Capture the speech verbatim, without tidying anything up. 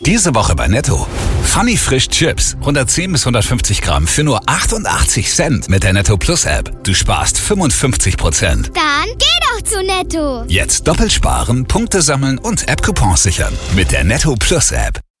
Diese Woche bei Netto. Funny Frisch Chips. hundertzehn bis hundertfünfzig Gramm für nur achtundachtzig Cent mit der Netto Plus App. Du sparst fünfundfünfzig Prozent. Dann geh doch zu Netto. Jetzt doppelt sparen, Punkte sammeln und App-Coupons sichern. Mit der Netto Plus App.